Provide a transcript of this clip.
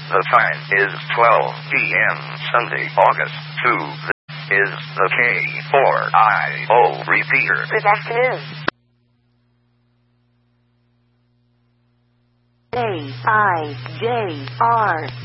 The time is 12 p.m. Sunday, August 2. This is the K4IO repeater. Good afternoon. AIJR